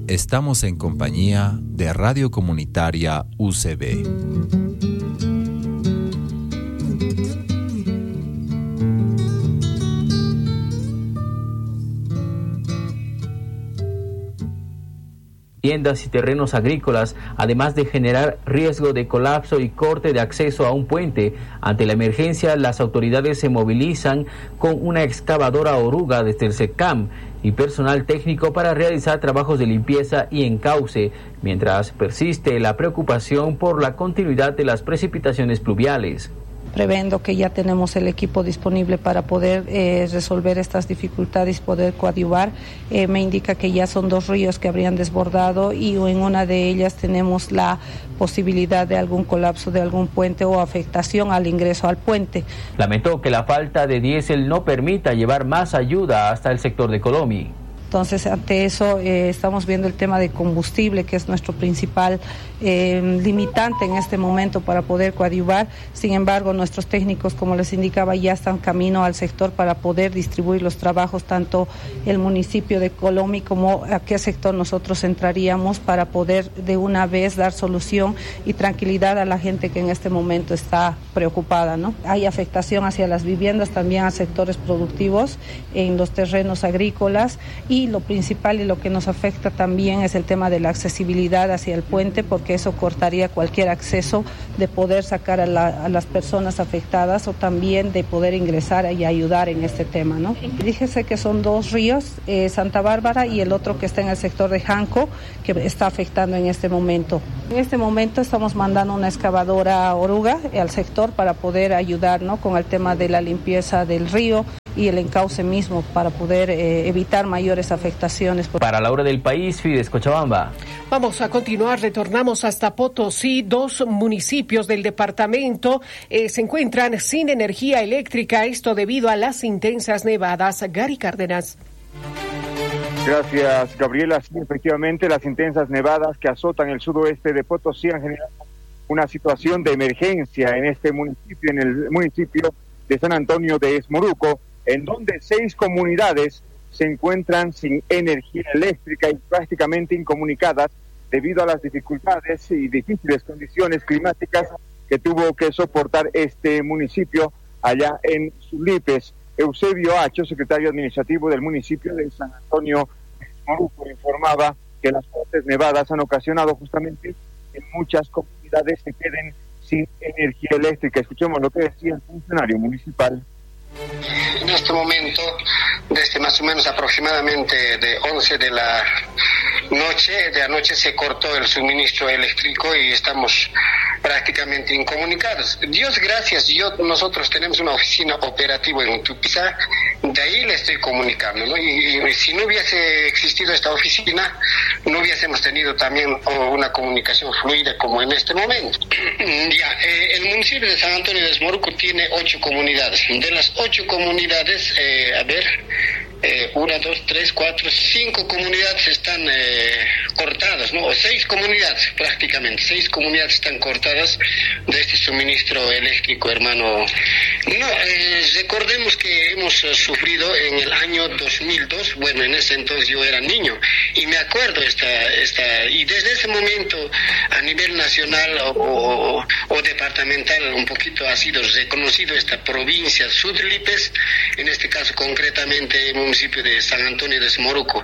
Estamos en compañía de Radio Comunitaria UCB. Viviendas y terrenos agrícolas, además de generar riesgo de colapso y corte de acceso a un puente. Ante la emergencia, las autoridades se movilizan con una excavadora oruga desde el SECAM y personal técnico para realizar trabajos de limpieza y encauce, mientras persiste la preocupación por la continuidad de las precipitaciones pluviales. Prevendo que ya tenemos el equipo disponible para poder resolver estas dificultades, poder coadyuvar. Me indica que ya son 2 ríos que habrían desbordado y en una de ellas tenemos la posibilidad de algún colapso de algún puente o afectación al ingreso al puente. Lamentó que la falta de diésel no permita llevar más ayuda hasta el sector de Colomi. Entonces, ante eso, estamos viendo el tema de combustible, que es nuestro principal limitante en este momento para poder coadyuvar. Sin embargo, nuestros técnicos, como les indicaba, ya están camino al sector para poder distribuir los trabajos, tanto el municipio de Colomi como a qué sector nosotros entraríamos para poder de una vez dar solución y tranquilidad a la gente que en este momento está preocupada, ¿no? Hay afectación hacia las viviendas, también a sectores productivos, en los terrenos agrícolas. Y lo principal y lo que nos afecta también es el tema de la accesibilidad hacia el puente, porque eso cortaría cualquier acceso de poder sacar a las personas afectadas o también de poder ingresar y ayudar en este tema, ¿no? Díjese que son 2 ríos, Santa Bárbara y el otro que está en el sector de Janco, que está afectando en este momento. En este momento estamos mandando una excavadora oruga al sector para poder ayudar, ¿no?, con el tema de la limpieza del río y el encauce mismo para poder evitar mayores afectaciones. Para la hora del país, Fides Cochabamba. Vamos a continuar, retornamos hasta Potosí. 2 municipios del departamento se encuentran sin energía eléctrica, esto debido a las intensas nevadas. Gary Cárdenas. Gracias, Gabriela. Sí, efectivamente, las intensas nevadas que azotan el sudoeste de Potosí han generado una situación de emergencia en este municipio, en el municipio de San Antonio de Esmoruco, en donde 6 comunidades se encuentran sin energía eléctrica y prácticamente incomunicadas debido a las dificultades y difíciles condiciones climáticas que tuvo que soportar este municipio allá en Sulipes. Eusebio Acho, secretario administrativo del municipio de San Antonio de Esmoruco, informaba que las fuertes nevadas han ocasionado justamente que muchas comunidades se queden sin energía eléctrica. Escuchemos lo que decía el funcionario municipal. En este momento, desde más o menos aproximadamente de 11 de la noche se cortó el suministro eléctrico y estamos prácticamente incomunicados. Dios gracias, nosotros tenemos una oficina operativa en Tupiza, de ahí le estoy comunicando, ¿no? Y si no hubiese existido esta oficina, no hubiésemos tenido también una comunicación fluida como en este momento. El municipio de San Antonio de Esmoruco tiene 8 comunidades. De las 8 comunidades, 1, 2, 3, 4, 5 comunidades están cortadas, ¿no? O 6 comunidades prácticamente, 6 comunidades están cortadas de este suministro eléctrico, hermano. Recordemos que hemos sufrido en el año 2002, bueno, en ese entonces yo era niño y me acuerdo y desde ese momento a nivel nacional o departamental un poquito ha sido reconocido esta provincia Sudlipes, en este caso concretamente el municipio de San Antonio de Esmoruco.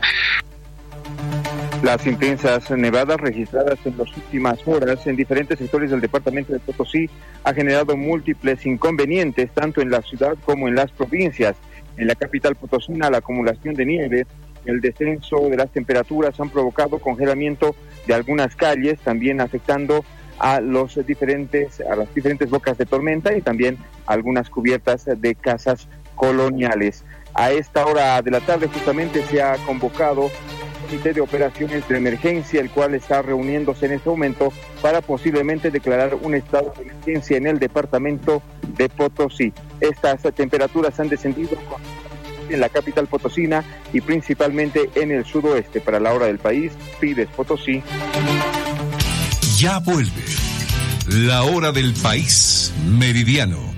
Las intensas nevadas registradas en las últimas horas en diferentes sectores del departamento de Potosí ha generado múltiples inconvenientes tanto en la ciudad como en las provincias. En la capital potosina, la acumulación de nieve, el descenso de las temperaturas han provocado congelamiento de algunas calles, también afectando a las diferentes bocas de tormenta y también algunas cubiertas de casas coloniales. A esta hora de la tarde justamente se ha convocado un comité de operaciones de emergencia, el cual está reuniéndose en este momento para posiblemente declarar un estado de emergencia en el departamento de Potosí. Estas temperaturas han descendido en la capital potosina y principalmente en el sudoeste. Para la hora del país, Fides Potosí. Ya vuelve la hora del país meridiano.